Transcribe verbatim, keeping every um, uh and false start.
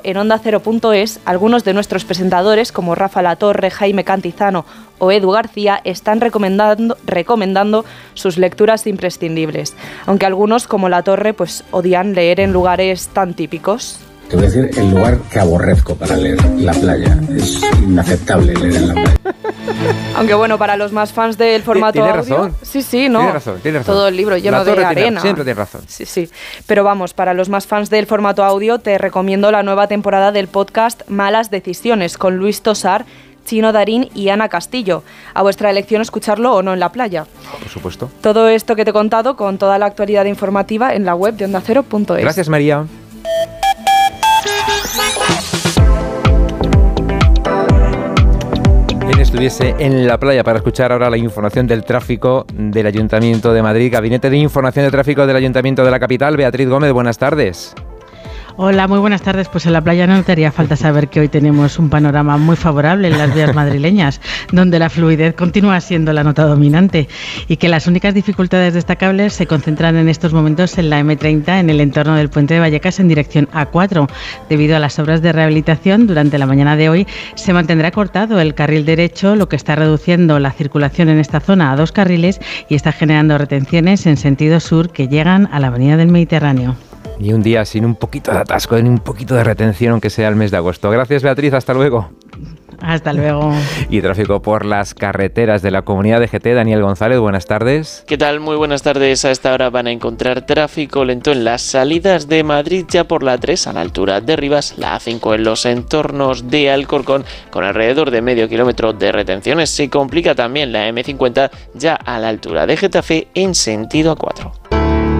en onda cero punto es, algunos de nuestros presentadores, como Rafa Latorre, Jaime Cantizano o Edu García, están recomendando, recomendando sus lecturas imprescindibles, aunque algunos, como Latorre, pues odian leer en lugares tan típicos. Te voy a decir el lugar que aborrezco para leer, la playa. Es inaceptable leer en la playa. Aunque bueno, para los más fans del formato ¿Tiene audio... razón? Sí, sí, ¿no? Tiene razón, tiene razón. Todo el libro lleno de tiene, arena. Siempre tiene razón. Sí, sí. Pero vamos, para los más fans del formato audio, te recomiendo la nueva temporada del podcast Malas Decisiones, con Luis Tosar, Chino Darín y Ana Castillo. A vuestra elección escucharlo o no en la playa. Por supuesto. Todo esto que te he contado con toda la actualidad informativa en la web de onda cero punto es. Gracias, María. Quien estuviese en la playa para escuchar ahora la información del tráfico del Ayuntamiento de Madrid. Gabinete de Información de Tráfico del Ayuntamiento de la capital. Beatriz Gómez, buenas tardes. Hola, muy buenas tardes. Pues en la playa no te haría falta saber que hoy tenemos un panorama muy favorable en las vías madrileñas, donde la fluidez continúa siendo la nota dominante y que las únicas dificultades destacables se concentran en estos momentos en la eme treinta, en el entorno del puente de Vallecas en dirección a cuatro. Debido a las obras de rehabilitación, durante la mañana de hoy se mantendrá cortado el carril derecho, lo que está reduciendo la circulación en esta zona a dos carriles y está generando retenciones en sentido sur que llegan a la avenida del Mediterráneo. Ni un día sin un poquito de atasco, ni un poquito de retención, aunque sea el mes de agosto. Gracias, Beatriz. Hasta luego. Hasta luego. Y tráfico por las carreteras de la Comunidad de G T. Daniel González, buenas tardes. ¿Qué tal? Muy buenas tardes. A esta hora van a encontrar tráfico lento en las salidas de Madrid, ya por la A tres a la altura de Rivas, la A cinco en los entornos de Alcorcón, con alrededor de medio kilómetro de retenciones. Se complica también la eme cincuenta ya a la altura de Getafe en sentido A cuatro.